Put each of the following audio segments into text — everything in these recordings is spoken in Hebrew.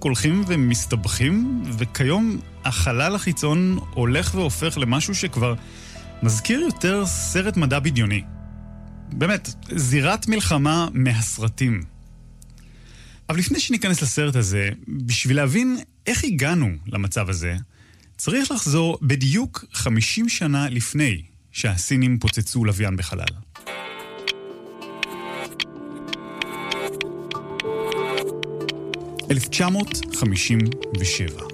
הולכים ומסתבכים, וכיום החלל החיצון הולך והופך למשהו שכבר מזכיר יותר סרט מדע בדיוני. באמת, זירת מלחמה מהסרטים. אבל לפני שניכנס לסרט הזה, בשביל להבין איך הגענו למצב הזה, צריך לחזור בדיוק 50 שנה לפני שהסינים פוצצו לוויין בחלל. ב-1957.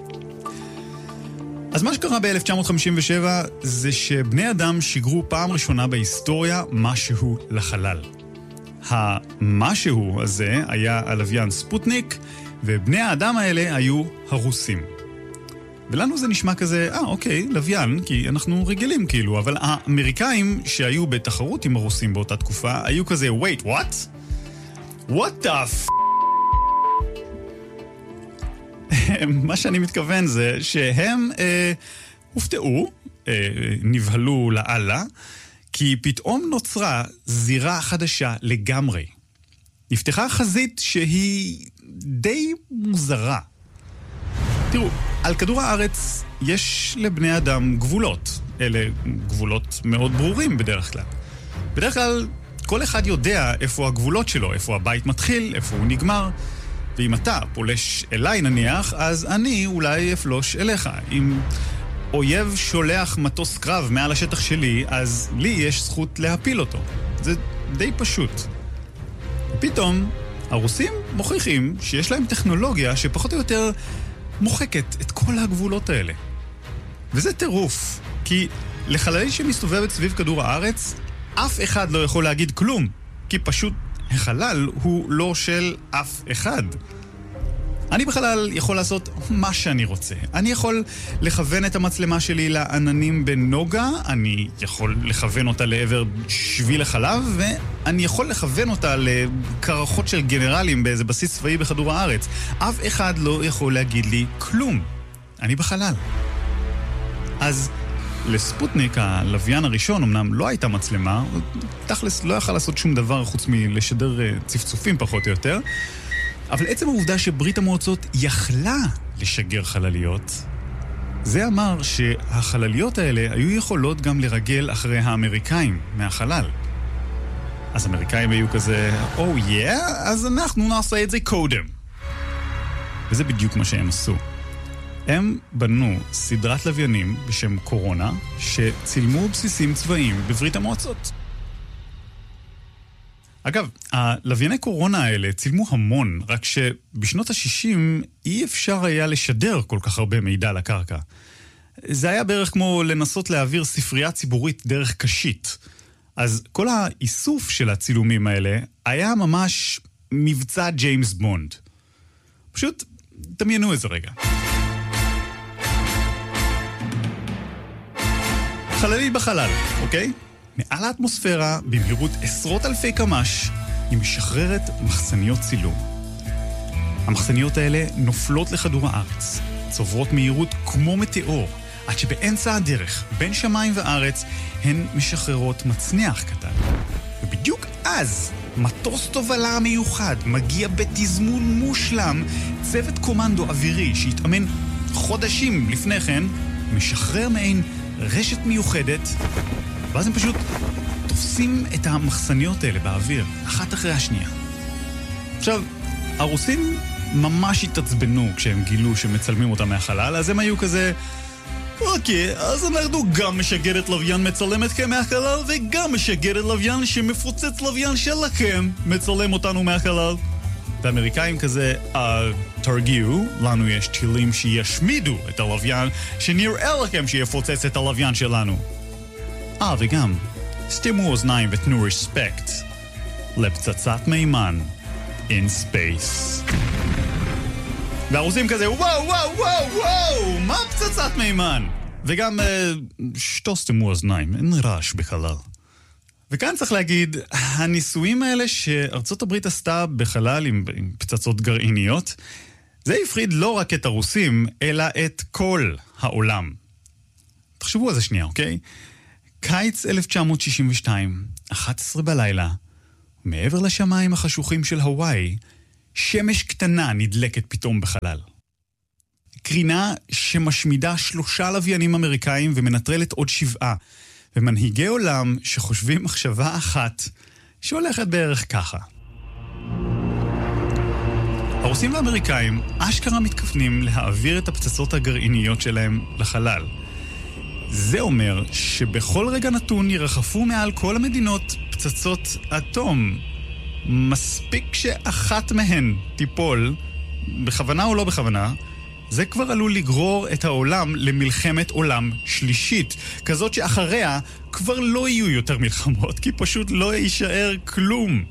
אז מה שקרה ב-1957 זה שבני אדם שיגרו פעם ראשונה בהיסטוריה משהו לחלל. המשהו הזה היה הלוויין ספוטניק, ובני האדם האלה היו הרוסים. ולנו זה נשמע כזה, אוקיי, לוויין, כי אנחנו רגילים כאילו, אבל האמריקאים שהיו בתחרות עם הרוסים באותה תקופה, היו כזה, wait, what? What the f... מה שאני מתכוון זה שהם הופתעו, נבהלו לאללה, כי פתאום נוצרה זירה חדשה לגמרי. נפתחה חזית שהיא די מוזרה. תראו, על כדור הארץ יש לבני אדם גבולות. אלה גבולות מאוד ברורים בדרך כלל. בדרך כלל כל אחד יודע איפה הגבולות שלו, איפה הבית מתחיל, איפה הוא נגמר. ואם אתה פולש אליי נניח, אז אני אולי אפלוש אליך. אם אויב שולח מטוס קרב מעל השטח שלי, אז לי יש זכות להפיל אותו. זה די פשוט. פתאום הרוסים מוכיחים שיש להם טכנולוגיה שפחות או יותר מוחקת את כל הגבולות האלה. וזה טירוף, כי לחללי שמסתובבת סביב כדור הארץ, אף אחד לא יכול להגיד כלום, כי פשוט החלל הוא לא של אף אחד. אני בחלל יכול לעשות מה שאני רוצה. אני יכול לכוון את המצלמה שלי לעננים בנוגה, אני יכול לכוון אותה לעבר שביל החלב, ואני יכול לכוון אותה לקרחות של גנרלים באיזה בסיס צבאי בכדור הארץ. אף אחד לא יכול להגיד לי כלום. אני בחלל. אז לספוטניק, הלוויין הראשון, אמנם לא הייתה מצלמה, תכלס לא יכל לעשות שום דבר חוץ מלשדר צפצופים פחות או יותר, אבל עצם העובדה שברית המועצות יכלה לשגר חלליות, זה אמר שהחלליות האלה היו יכולות גם לרגל אחרי האמריקאים מהחלל. אז האמריקאים היו כזה, אז אנחנו נעשה את זה קודם. וזה בדיוק מה שהם עשו. הם בנו סדרת לוויינים בשם קורונה, שצילמו בסיסים צבאיים בברית המועצות. אגב, הלווייני קורונה האלה צילמו המון, רק שבשנות ה-60 אי אפשר היה לשדר כל כך הרבה מידע לקרקע. זה היה בערך כמו לנסות להעביר ספרייה ציבורית דרך קשית. אז כל האיסוף של הצילומים האלה היה ממש מבצע ג'יימס בונד. פשוט תמיינו איזה רגע. חללי בחלל, אוקיי? מעל האטמוספירה, במהירות עשרות אלפי קמ"ש, היא משחררת מחסניות צילום. המחסניות האלה נופלות לכדור הארץ, צוברות מהירות כמו מטאור, עד שבאמצע הדרך, בין שמיים וארץ, הן משחררות מצנח קטן. ובדיוק אז, מטוס תובלה מיוחד מגיע בתזמון מושלם, צוות קומנדו אווירי שהתאמן חודשים לפני כן, משחרר מעין רשת מיוחדת, ואז הם פשוט תופסים את המחסניות האלה באוויר, אחת אחרי השנייה. עכשיו, הרוסים ממש התעצבנו כשהם גילו שמצלמים אותם מהחלל, אז הם היו כזה, אוקיי, אז אנחנו גם משגרת לוויין מצלמת מהחלל, וגם משגרת לוויין שמפוצץ לוויין שלכם מצלם אותנו מהחלל. והאמריקאים כזה, תרגיעו, לנו יש טילים שישמידו את הלוויין, שנראה לכם שיפוצץ את הלוויין שלנו. וגם, סתימו אוזניים ותנו רספקט לפצצת מימן in space. והרוסים כזה, וואו, מה פצצת מימן? וגם, שתוסתמו אוזניים, אין רעש בחלל. וכאן צריך להגיד, הניסויים האלה שארצות הברית עשתה בחלל עם פצצות גרעיניות, זה הפחיד לא רק את הרוסים, אלא את כל העולם. תחשבו על זה שנייה, אוקיי? קיץ 1962, 11 בלילה, מעבר לשמיים החשוכים של הוואי, שמש קטנה נדלקת פתאום בחלל. קרינה שמשמידה 3 לוויינים אמריקאים ומנטרלת עוד 7. ומנהיגי עולם שחושבים מחשבה אחת שהולכת בערך ככה. הרוסים והאמריקאים אשכרה מתכוונים להעביר את הפצצות הגרעיניות שלהם לחלל. זה אומר שבכל רגע נתון ירחפו מעל כל המדינות פצצות אטום. מספיק שאחת מהן תיפול, בכוונה או לא בכוונה, זה כבר עלול לגרור את העולם למלחמת עולם שלישית, כזאת שאחריה כבר לא יהיו יותר מלחמות, כי פשוט לא יישאר כלום.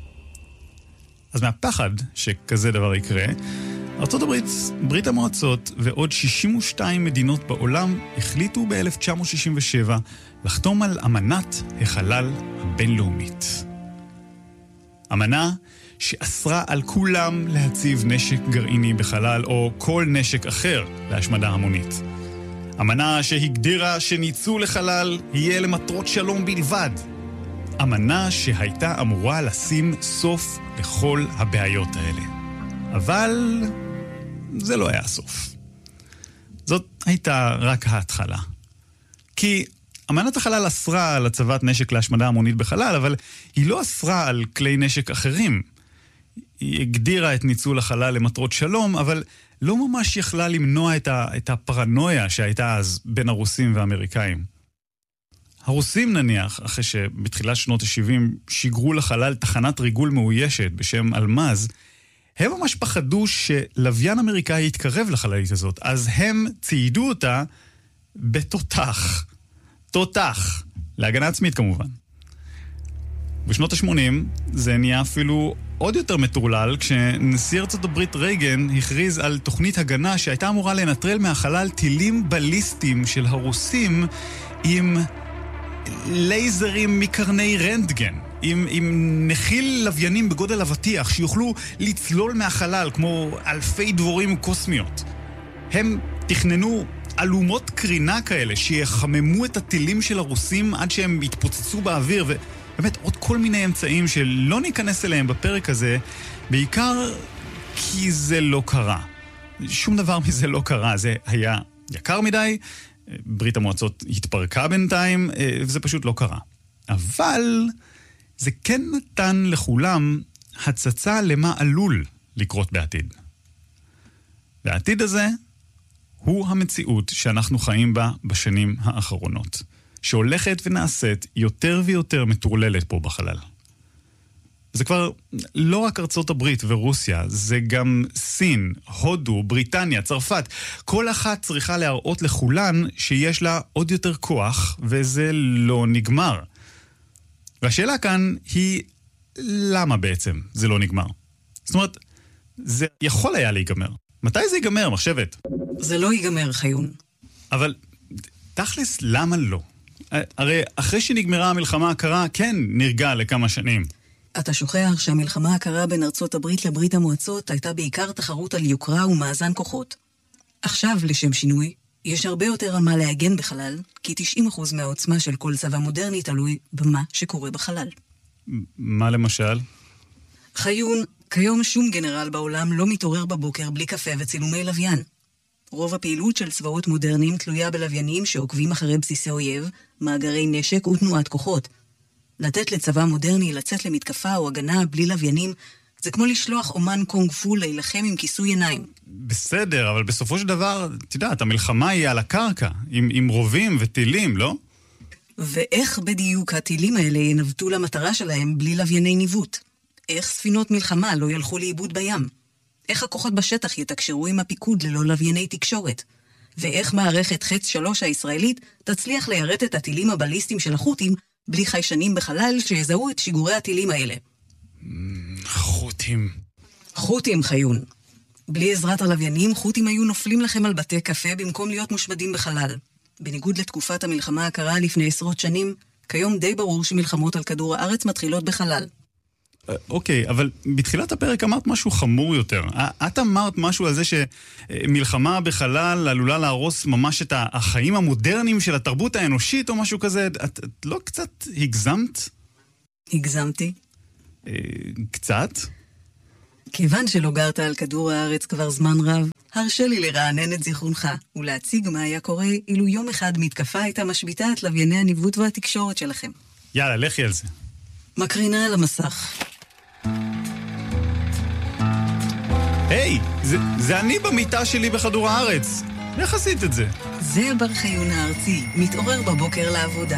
אז מהפחד שכזה דבר יקרה, ארצות הברית, ברית המועצות ועוד 62 מדינות בעולם החליטו ב-1967 לחתום על אמנת החלל הבינלאומית. אמנה שאסרה על כולם להציב נשק גרעיני בחלל או כל נשק אחר להשמדה המונית. אמנה שהגדירה שניצול לחלל יהיה למטרות שלום בלבד. אמנה שהייתה אמורה לשים סוף לכל הבעיות האלה. אבל זה לא היה הסוף. זאת הייתה רק ההתחלה. כי אמנת החלל אסרה על הצבת נשק להשמדה המונית בחלל, אבל היא לא אסרה על כלי נשק אחרים. היא הגדירה את ניצול החלל למטרות שלום, אבל לא ממש יכלה למנוע את הפרנויה שהייתה אז בין הרוסים והאמריקאים. הרוסים נניח, אחרי שבתחילת שנות ה-70 שיגרו לחלל תחנת ריגול מאוישת בשם אלמז, הם ממש פחדו שלוויין אמריקאי יתקרב לחללית הזאת, אז הם ציידו אותה בתותח. תותח. להגנה עצמית כמובן. בשנות ה-80 זה נהיה אפילו עוד יותר מטורלל כשנשיא ארצות הברית רייגן הכריז על תוכנית הגנה שהייתה אמורה לנטרל מהחלל טילים בליסטיים של הרוסים עם לייזרים מקרני רנטגן, עם נחיל לוויינים בגודל אבטיח שיוכלו לצלול מהחלל כמו אלפי דבורים קוסמיות. הם תכננו אלומות קרינה כאלה שיחממו את הטילים של הרוסים עד שהם יתפוצצו באוויר, ובאמת עוד כל מיני אמצעים שלא ניכנס אליהם בפרק הזה, בעיקר כי זה לא קרה. שום דבר מזה לא קרה, זה היה יקר מדי, ברית המועצות התפרקה בינתיים, וזה פשוט לא קרה. אבל זה כן נתן לכולם הצצה למה עלול לקרות בעתיד. והעתיד הזה הוא המציאות שאנחנו חיים בה בשנים האחרונות, שהולכת ונעשית יותר ויותר מטורללת פה בחלל. זה כבר לא רק ארצות הברית ורוסיה, זה גם סין, הודו, בריטניה, צרפת. כל אחת צריכה להראות לכולן שיש לה עוד יותר כוח, וזה לא נגמר. והשאלה כאן היא, למה בעצם זה לא נגמר? זאת אומרת, זה יכול היה להיגמר. מתי זה ייגמר, מחשבת? זה לא ייגמר, חיון. אבל תכלס, למה לא? הרי אחרי שנגמרה המלחמה הקרה, כן, נרגע לכמה שנים. אתה שוכח שהמלחמה הקרה בין ארצות הברית לברית המועצות הייתה בעיקר תחרות על יוקרה ומאזן כוחות. עכשיו, לשם שינוי, יש הרבה יותר על מה להגן בחלל, כי 90% מהעוצמה של כל צבא מודרני תלוי במה שקורה בחלל. מה למשל? חיון, כיום שום גנרל בעולם לא מתעורר בבוקר בלי קפה וצילומי לוויין. רוב הפעילות של צבאות מודרניים תלויה בלוויינים שעוקבים אחרי בסיסי אויב, מאגרי נשק ותנועת כוחות. לתת לצבא מודרני לצאת למתקפה או הגנה בלי לוויינים, זה כמו לשלוח אומן קונג פו להילחם עם כיסוי עיניים. בסדר, אבל בסופו של דבר, תדעת, המלחמה היא על הקרקע, עם רובים וטילים, לא? ואיך בדיוק הטילים האלה ינווטו למטרה שלהם בלי לווייני ניווט? איך ספינות מלחמה לא ילכו לאיבוד בים? איך הכוחות בשטח יתקשרו עם הפיקוד ללא לווייני תקשורת? ואיך מערכת חץ 3 הישראלית תצליח ליירט את הטילים הבליסטיים של החות'ים בלי חיישנים בחלל שיזהו את שיגורי הטילים האלה? חות'ים. חות'ים, חיון. בלי עזרת הלוויינים, חות'ים היו נופלים לכם על בתי קפה במקום להיות מושמדים בחלל. בניגוד לתקופת המלחמה הקרה לפני עשרות שנים, כיום די ברור שמלחמות על כדור הארץ מתחילות בחלל. אוקיי, אבל בתחילת הפרק אמרת משהו חמור יותר. את אמרת משהו על זה שמלחמה בחלל עלולה להרוס ממש את החיים המודרניים של התרבות האנושית או משהו כזה. את לא קצת הגזמת? הגזמתי? קצת? כיוון שלא גרת על כדור הארץ כבר זמן רב, הרשה לי לרענן את זיכרונך ולהציג מה היה קורה אילו יום אחד מתקפה הייתה משביתה את לווייני הניווט והתקשורת שלכם. יאללה, לכי על זה. מקרינה על המסך. היי, זה אני במיטה שלי בכדור הארץ. איך עשית את זה? זה בר חיון הארצי, מתעורר בבוקר לעבודה.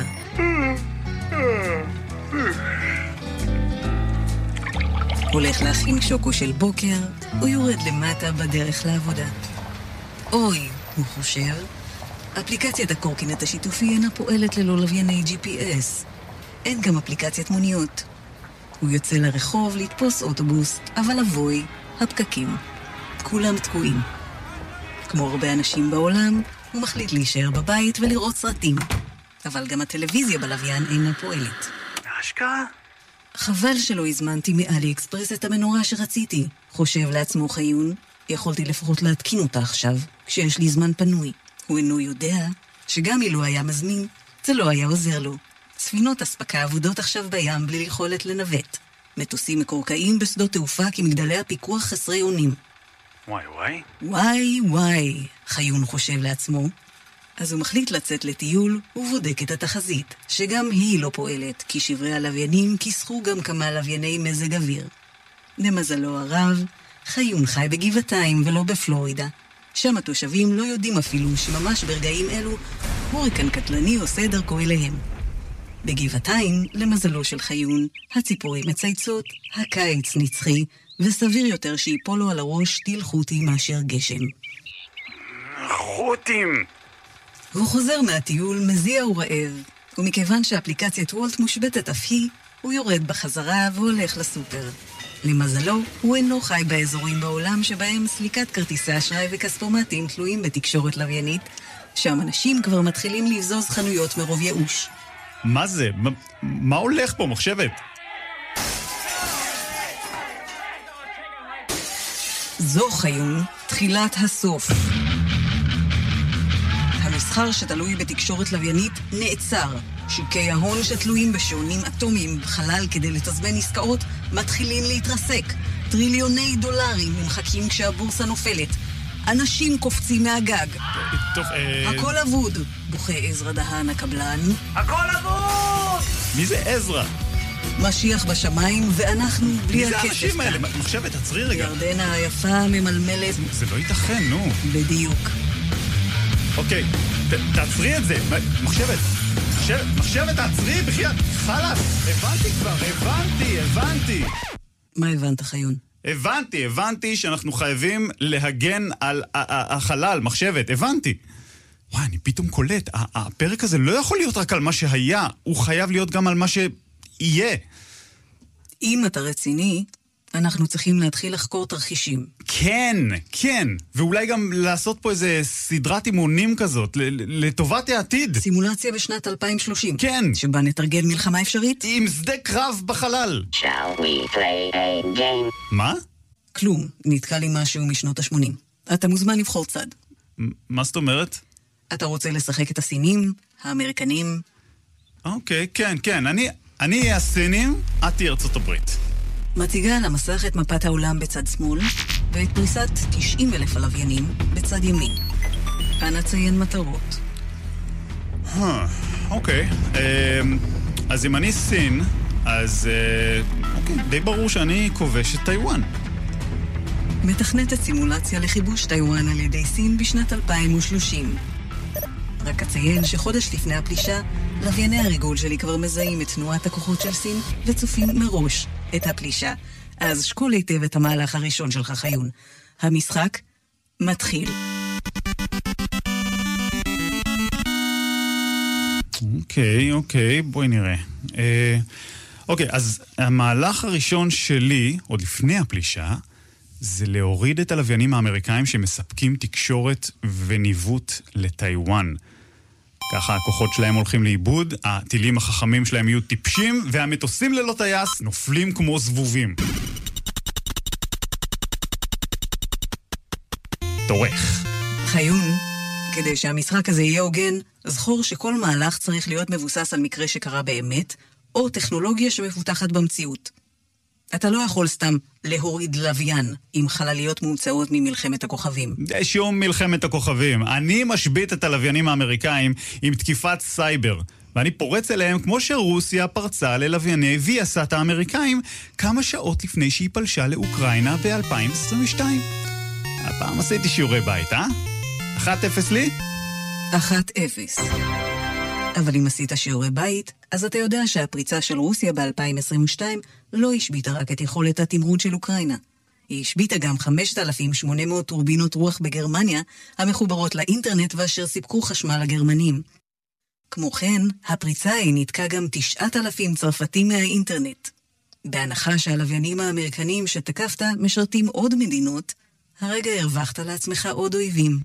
הולך להכין שוקו של בוקר, הוא יורד למטה בדרך לעבודה. אוי, הוא חושב, אפליקציית הקורקינט השיתופי אינה פועלת ללא לווייני GPS. אין גם אפליקציית מוניות. הוא יוצא לרחוב לתפוס אוטובוס, אבל אבוי, הפקקים. כולם תקועים. כמו הרבה אנשים בעולם, הוא מחליט להישאר בבית ולראות סרטים. אבל גם הטלוויזיה בלוויין אינה פועלת. השקעה? חבל שלא הזמנתי מאלי אקספרס את המנורה שרציתי, חושב לעצמו חיון. יכולתי לפחות להתקין אותה עכשיו, כשיש לי זמן פנוי. הוא אינו יודע שגם אילו היה מזמין, זה לא היה עוזר לו. ספינות אספקה עבודות עכשיו בים בלי יכולת לנווט. מטוסים מקורקעים בשדות תעופה כמגדלי הפיקוח חסרי אונים. וואי, חיון חושב לעצמו. אז הוא מחליט לצאת לטיול ובודק את התחזית, שגם היא לא פועלת, כי שברי הלוויינים כיסחו גם כמה לווייני מזג אוויר. למזלו הרב, חיון חי בגבעתיים ולא בפלורידה. שם התושבים לא יודעים אפילו שממש ברגעים אלו הוריקן קטלני עושה דרכו אליהם. בגבעתיים, למזלו של חיון, הציפורים מצייצות, הקיץ נצחי, וסביר יותר שיפול לו על הראש טיל חוטי מאשר גשם. חוטים! הוא חוזר מהטיול מזיע ורעב, ומכיוון שאפליקציית וולט מושבתת אף היא, הוא יורד בחזרה והולך לסופר. למזלו, הוא אינו חי באזורים בעולם שבהם סליקת כרטיסי אשראי וכספומטים תלויים בתקשורת לוויינית, שם אנשים כבר מתחילים לבזוז חנויות מרוב ייאוש. מה זה? מה הולך פה, מחשבת? זו חיון, תחילת הסוף. המסחר שתלוי בתקשורת לוויינית נעצר. שוקי ההון שתלויים בשעונים אטומיים בחלל כדי לתזמן עסקאות מתחילים להתרסק. טריליוני דולרים נמחקים כשהבורסה נופלת. אנשים קופצים מהגג. טוב, הכל אבוד, בוכה עזרא דהן הקבלן. הכל אבוד! מי זה עזרא? משיח בשמיים ואנחנו בלי הכסף. מי זה האנשים האלה? מחשבת, עצרי רגע. ירדנה היפה ממלמלת. זה לא ייתכן, נו. בדיוק. אוקיי, תעצרי את זה. מחשבת, תעצרי, בחייאת. חלאס, הבנתי כבר, הבנתי. מה הבנת, חיון? הבנתי שאנחנו חייבים להגן על החלל, מחשבת, הבנתי. וואי, אני פתאום קולט, הפרק הזה לא יכול להיות רק על מה שהיה, הוא חייב להיות גם על מה שיהיה. אם אתה רציני, אנחנו צריכים להתחיל לחקור תרחישים. כן, ואולי גם לעשות פה איזה סדרת אימונים כזאת, לטובת העתיד. סימולציה בשנת 2030. כן. שבה נתרגל מלחמה אפשרית. עם שדה קרב בחלל. Shall we play a game? מה? כלום, נתקע לי משהו משנות ה-80. אתה מוזמן לבחור צד. מה זאת אומרת? אתה רוצה לשחק את הסינים, האמריקנים? אוקיי, כן, אני אהיה הסינים, את תהיה ארצות הברית. מציגה על המסך את מפת העולם בצד שמאל, ואת פריסת 90,000 הלוויינים בצד ימין. אנא ציין מטרות. אוקיי. אז אם אני סין, אז די ברור שאני כובש את טיואן. מתכנתת סימולציה לכיבוש טיואן על ידי סין בשנת 2030. רק אציין שחודש לפני הפלישה, לווייני הריגול שלי כבר מזהים את תנועת הכוחות של סין וצופים מראש את הפלישה. אז שקול היטב את המהלך הראשון שלך, חיון. המשחק מתחיל. אוקיי, בואי נראה. אוקיי, אז המהלך הראשון שלי, עוד לפני הפלישה, זה להוריד את הלוויינים האמריקאים שמספקים תקשורת וניווט לטיואן. ככה הכוחות שלהם הולכים לאיבוד, הטילים החכמים שלהם יהיו טיפשים, והמטוסים ללא טייס נופלים כמו זבובים. תורך. חיון, כדי שהמשחק הזה יהיה הוגן, זכור שכל מהלך צריך להיות מבוסס על מקרה שקרה באמת, או טכנולוגיה שמפותחת במציאות. אתה לא יכול סתם להוריד לוויין עם חלליות מומצאות ממלחמת הכוכבים. שום מלחמת הכוכבים. אני משבית את הלוויינים האמריקאים עם תקיפת סייבר. ואני פורץ אליהם כמו שרוסיה פרצה ללווייני ויאסאט האמריקאים כמה שעות לפני שהיא פלשה לאוקראינה ב-2022. הפעם עשיתי שיעורי בית, 1-0 לי? 1-0. אבל אם עשית שיעורי בית, אז אתה יודע שהפריצה של רוסיה ב-2022 לא השביטה רק את יכולת התמרון של אוקראינה. היא השביטה גם 5,800 טורבינות רוח בגרמניה, המחוברות לאינטרנט ואשר סיפקו חשמל לגרמנים. כמו כן, הפריצה היא ניתקה גם 9,000 צרפתים מהאינטרנט. בהנחה שהלוויינים האמריקנים שתקפת משרתים עוד מדינות, הרגע הרווחת לעצמך עוד אויבים.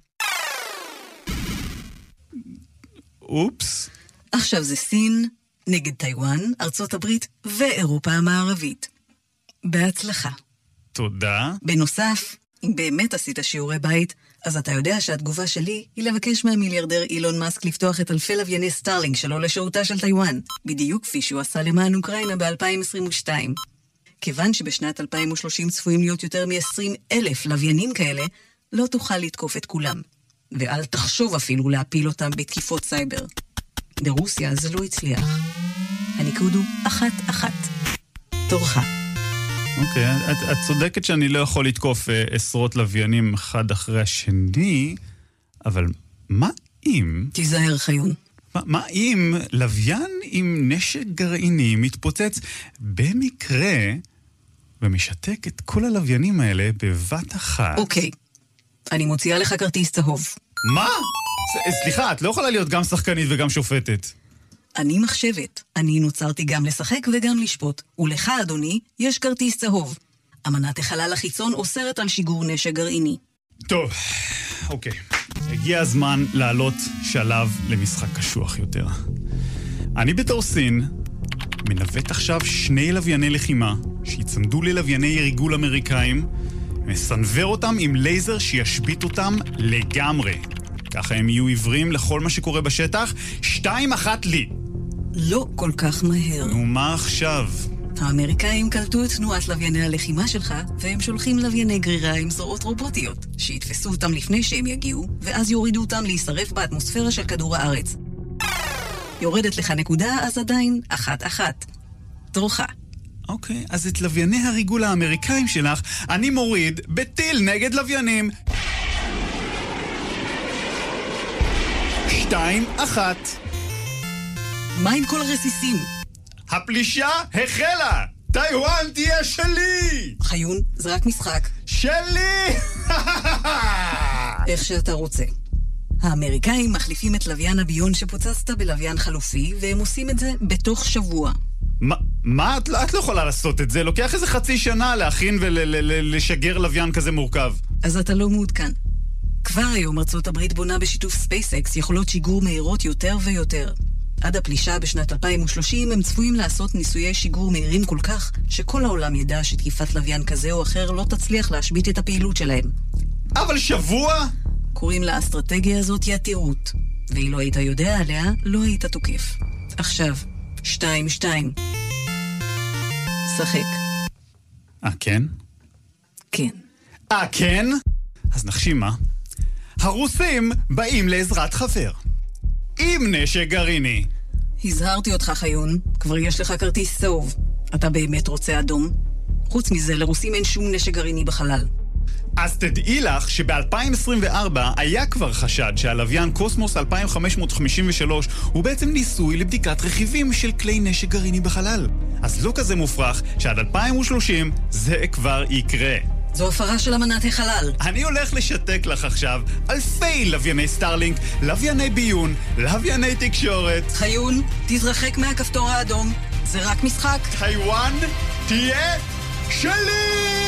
אופס. עכשיו זה סין נגד טיואן, ארצות הברית ואירופה המערבית. בהצלחה. תודה. בנוסף, אם באמת עשית שיעורי בית, אז אתה יודע שהתגובה שלי היא לבקש מהמיליארדר אילון מאסק לפתוח את אלפי לווייני סטארלינק שלו לשירותה של טיואן, בדיוק כפי שהוא עשה למען אוקראינה ב-2022. כיוון שבשנת 2030 צפויים להיות יותר מ-20,000 לוויינים כאלה, לא תוכל לתקוף את כולם. ואל תחשוב אפילו להפיל אותם בתקיפות סייבר. ברוסיה זה לא הצליח. הניקוד הוא 1-1. תורך. אוקיי, את צודקת שאני לא יכול לתקוף עשרות לוויינים אחד אחרי השני, אבל מה אם... תיזהר חיון. מה אם לוויין עם נשק גרעיני מתפוצץ במקרה ומשתק את כל הלוויינים האלה בבת אחת? אוקיי, אני מוציאה לך כרטיס צהוב. מה? סליחה, את לא יכולה להיות גם שחקנית וגם שופטת. אני מחשבת. אני נוצרתי גם לשחק וגם לשפוט. ולך, אדוני, יש כרטיס צהוב. אמנת החלל החיצון אוסרת על שיגור נשק גרעיני. טוב, אוקיי. הגיע הזמן לעלות שלב למשחק קשוח יותר. אני בתור סין מנווט עכשיו 2 לווייני לחימה שיצמדו ללווייני ריגול אמריקאים, מסנבר אותם עם לייזר שישבית אותם לגמרי. ככה הם יהיו עיוורים לכל מה שקורה בשטח. 2-1 לי. לא כל כך מהר. נו, מה עכשיו? האמריקאים קלטו את תנועת לווייני הלחימה שלך, והם שולחים לווייני גרירה עם זרועות רובוטיות, שיתפסו אותם לפני שהם יגיעו, ואז יורידו אותם להישרף באטמוספירה של כדור הארץ. יורדת לך נקודה, אז עדיין 1-1. תורך. אוקיי, אז את לווייני הריגול האמריקאים שלך אני מוריד בטיל נגד לוויינים. 2-1. מה עם כל הרסיסים? הפלישה החלה! טיואן תהיה שלי! חיון, זה רק משחק. שלי! איך שאתה רוצה. האמריקאים מחליפים את לוויין הביון שפוצצת בלוויין חלופי, והם עושים את זה בתוך שבוע. מה? את לא יכולה לעשות את זה? לוקח איזה חצי שנה להכין ולשגר לוויין כזה מורכב. אז אתה לא מעודכן. כבר היום ארצות הברית בונה בשיתוף ספייסקס יכולות שיגור מהירות יותר ויותר. עד הפלישה בשנת 2030 הם צפויים לעשות ניסויי שיגור מהירים כל כך, שכל העולם ידע שתקיפת לוויין כזה או אחר לא תצליח להשבית את הפעילות שלהם. אבל שבוע? קוראים לאסטרטגיה הזאת יתירות. ואילו היית יודע עליה, לא היית תוקף. עכשיו, 2-2. שחק. כן? כן. כן? אז נחשים מה? הרוסים באים לעזרת חבר. עם נשק גרעיני. הזהרתי אותך חיון, כבר יש לך כרטיס צהוב. אתה באמת רוצה אדום? חוץ מזה, לרוסים אין שום נשק גרעיני בחלל. אז תדעי לך שב-2024 היה כבר חשד שהלוויין קוסמוס 2553 הוא בעצם ניסוי לבדיקת רכיבים של כלי נשק גרעיני בחלל. אז לא כזה מופרך שעד 2030 זה כבר יקרה. זו הפרה של אמנת החלל. אני הולך לשתק לך עכשיו אלפי לווייני סטארלינק, לווייני ביון, לווייני תקשורת. חיון, תתרחק מהכפתור האדום. זה רק משחק. טיואן תהיה שלי!